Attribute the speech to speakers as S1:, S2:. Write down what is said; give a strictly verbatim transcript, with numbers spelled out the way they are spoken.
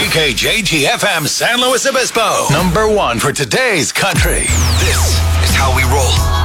S1: K J T F M San Luis Obispo. Number one for today's country.
S2: This is how we roll.